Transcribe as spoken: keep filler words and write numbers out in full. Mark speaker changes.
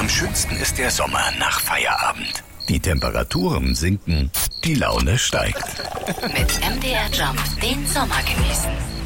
Speaker 1: Am schönsten ist der Sommer nach Feierabend. Die Temperaturen sinken, die Laune steigt.
Speaker 2: Mit M D R Jump den Sommer genießen.